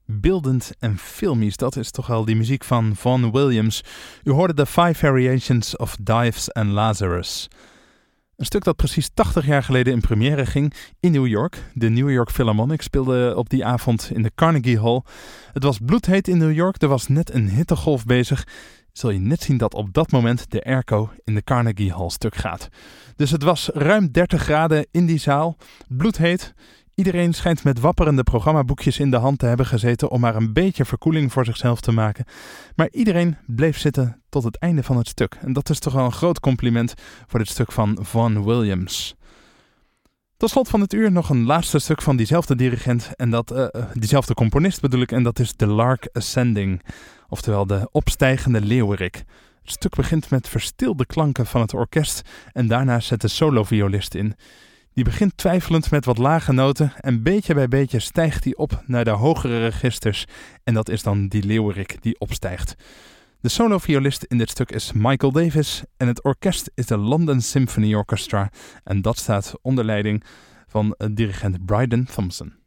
Beeldend en filmisch, dat is toch wel die muziek van Vaughan Williams. U hoorde de 5 Variations of Dives and Lazarus. Een stuk dat precies 80 jaar geleden in première ging in New York. De New York Philharmonic speelde op die avond in de Carnegie Hall. Het was bloedheet in New York, er was net een hittegolf bezig. Zul je net zien dat op dat moment de airco in de Carnegie Hall stuk gaat. Dus het was ruim 30 graden in die zaal, bloedheet. Iedereen schijnt met wapperende programmaboekjes in de hand te hebben gezeten om maar een beetje verkoeling voor zichzelf te maken. Maar iedereen bleef zitten tot het einde van het stuk. En dat is toch wel een groot compliment voor dit stuk van Vaughan Williams. Tot slot van het uur nog een laatste stuk van diezelfde dirigent en diezelfde componist bedoel ik, en dat is The Lark Ascending, oftewel de opstijgende leeuwerik. Het stuk begint met verstilde klanken van het orkest en daarna zet de soloviolist in. Die begint twijfelend met wat lage noten en beetje bij beetje stijgt hij op naar de hogere registers en dat is dan die leeuwerik die opstijgt. De soloviolist in dit stuk is Michael Davis en het orkest is de London Symphony Orchestra en dat staat onder leiding van dirigent Bryden Thompson.